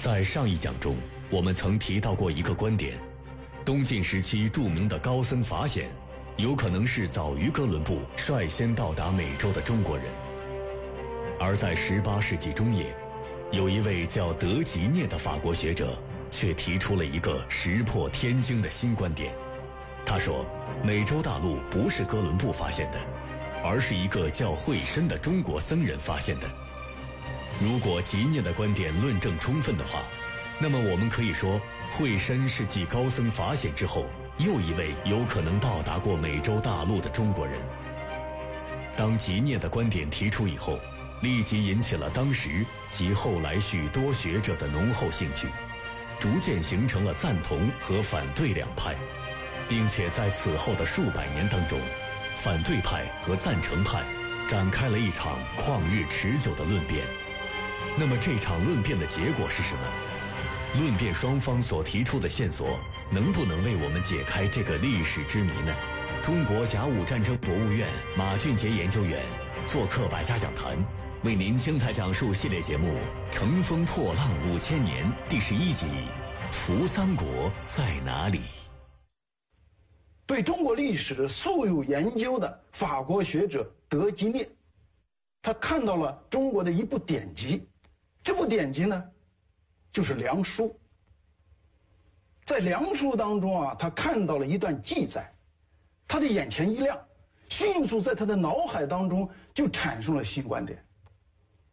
在上一讲中，我们曾提到过一个观点：东晋时期著名的高僧法显，有可能是早于哥伦布率先到达美洲的中国人。而在18世纪中叶，有一位叫德吉涅的法国学者，却提出了一个石破天惊的新观点。他说，美洲大陆不是哥伦布发现的，而是一个叫惠申的中国僧人发现的。如果吉涅的观点论证充分的话，那么我们可以说，惠申是继高僧法显之后又一位有可能到达过美洲大陆的中国人。当吉涅的观点提出以后，立即引起了当时及后来许多学者的浓厚兴趣，逐渐形成了赞同和反对两派，并且在此后的数百年当中，反对派和赞成派展开了一场旷日持久的论辩。那么这场论辩的结果是什么？论辩双方所提出的线索能不能为我们解开这个历史之谜呢？中国甲午战争博物院马俊杰研究员做客百家讲坛，为您精彩讲述系列节目《乘风破浪5000年》第11集：扶桑国在哪里？ 对中国历史素有研究的法国学者德吉涅，他看到了中国的一部典籍，这部典籍呢，就是《梁书》。在《梁书》当中啊，他看到了一段记载，他的眼前一亮，迅速在他的脑海当中就产生了新观点。